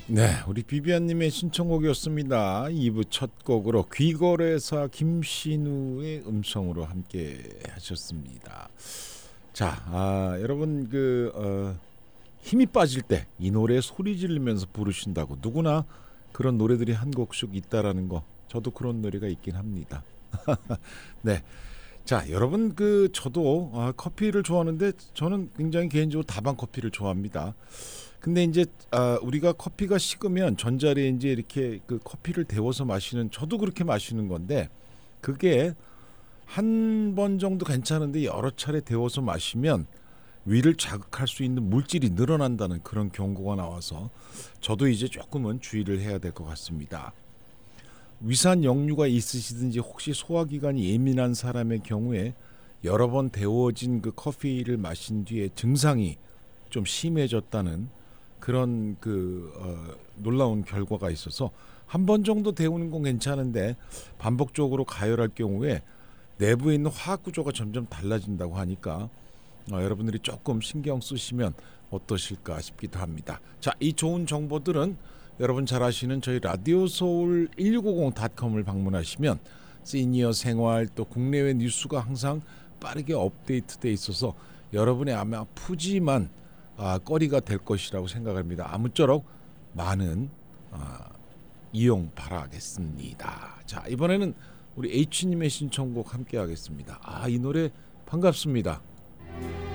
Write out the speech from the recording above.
네, 우리 비비안님의 신청곡이었습니다. 2부 첫 곡으로 귀거래사 김신우의 음성으로 함께 하셨습니다. 자, 여러분 힘이 빠질 때 이 노래 소리 지르면서 부르신다고 누구나 그런 노래들이 한 곡씩 있다라는 거 저도 그런 노래가 있긴 합니다. 네, 자 여러분 저도 커피를 좋아하는데 저는 굉장히 개인적으로 다방 커피를 좋아합니다. 근데 이제 우리가 커피가 식으면 전자레인지에 이렇게 그 커피를 데워서 마시는 저도 그렇게 마시는 건데 그게 한 번 정도 괜찮은데 여러 차례 데워서 마시면 위를 자극할 수 있는 물질이 늘어난다는 그런 경고가 나와서 저도 이제 조금은 주의를 해야 될 것 같습니다. 위산 역류가 있으시든지 혹시 소화기관이 예민한 사람의 경우에 여러 번 데워진 그 커피를 마신 뒤에 증상이 좀 심해졌다는 그런 놀라운 결과가 있어서 한 번 정도 데우는 건 괜찮은데 반복적으로 가열할 경우에 내부에 있는 화학 구조가 점점 달라진다고 하니까 여러분들이 조금 신경 쓰시면 어떠실까 싶기도 합니다. 자, 이 좋은 정보들은 여러분 잘 아시는 저희 라디오서울 1650.com을 방문하시면 시니어 생활 또 국내외 뉴스가 항상 빠르게 업데이트돼 있어서 여러분의 아마 푸짐한 거리가 될 것이라고 생각합니다. 아무쪼록 많은 이용 바라겠습니다. 자, 이번에는 우리 H님의 신청곡 함께 하겠습니다. 이 노래 반갑습니다.